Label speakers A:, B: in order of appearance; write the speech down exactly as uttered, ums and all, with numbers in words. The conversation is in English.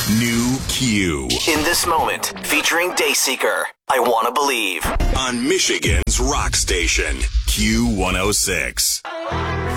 A: New Q.
B: In This Moment, featuring Dayseeker. I Wanna Believe.
A: On Michigan's Rock Station, Q one oh six.